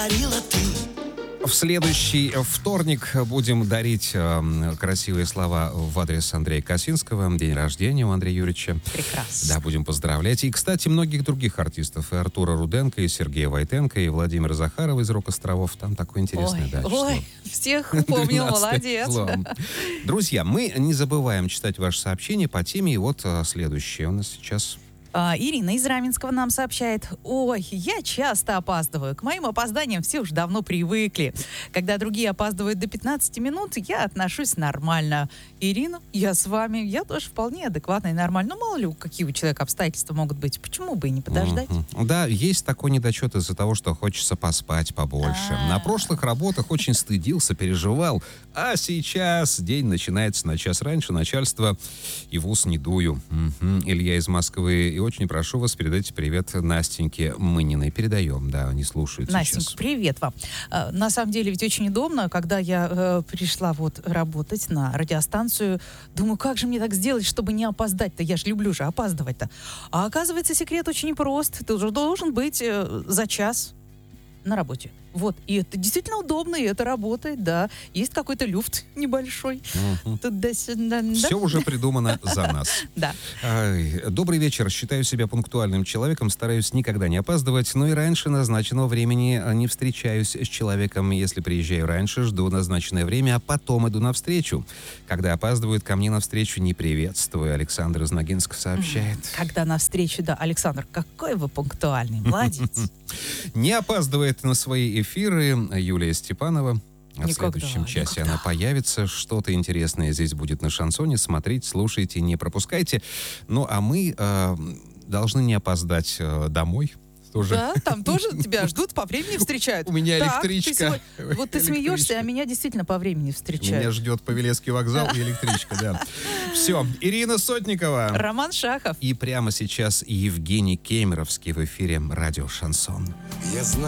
подарила ты. В следующий вторник будем дарить красивые слова в адрес Андрея Косинского. День рождения у Андрея Юрьевича. Прекрасно. Да, будем поздравлять. И, кстати, многих других артистов. И Артура Руденко, и Сергея Войтенко, и Владимира Захарова из «Рок-островов». Там такое интересное число. Всех помнил, 12 молодец. число. Друзья, мы не забываем читать ваши сообщения по теме. И вот следующее у нас сейчас... Ирина из Раменского нам сообщает: ой, я часто опаздываю. К моим опозданиям все уже давно привыкли. Когда другие опаздывают до 15 минут, я отношусь нормально. Ирина, я с вами. Я тоже вполне адекватно и нормально. Ну, мало ли, какие у человека обстоятельства могут быть. Почему бы и не подождать? Да, есть такой недочет из-за того, что хочется поспать побольше. На прошлых работах очень стыдился, переживал. А сейчас день начинается на час раньше. Начальство и в ус не дую. Илья из Москвы. И очень прошу вас, передайте привет Настеньке Мыниной. Передаем, да, они слушают Настенька, сейчас. привет вам. На самом деле ведь очень удобно, когда я пришла вот работать на радиостанцию, думаю, как же мне так сделать, чтобы не опоздать-то? Я же люблю опаздывать-то. А оказывается, секрет очень прост. Ты уже должен быть за час на работе. Вот. И это действительно удобно, и это работает, да. Есть какой-то люфт небольшой. Туда-сюда. Все уже придумано за нас. Да. Добрый вечер. Считаю себя пунктуальным человеком, стараюсь никогда не опаздывать, но и раньше назначенного времени не встречаюсь с человеком. Если приезжаю раньше, жду назначенное время, а потом иду навстречу. Когда опаздывают, ко мне навстречу не приветствую. Александр из Ногинска сообщает. Когда навстречу, да. Александр, какой вы пунктуальный. Молодец. Не опаздывает на свои эфиры Юлия Степанова. В Никогда, следующем часе никогда. она появится. Что-то интересное здесь будет на шансоне. Смотрите, слушайте, не пропускайте. Ну, а мы должны не опоздать домой. Тоже. Да, там тоже тебя ждут, по времени встречают. У меня Так, электричка. Вот ты смеешься, а меня действительно по времени встречают. Меня ждет Павелецкий вокзал и электричка, да. Все, Ирина Сотникова. Роман Шахов. И прямо сейчас Евгений Кемеровский в эфире радио «Шансон». Я знаю.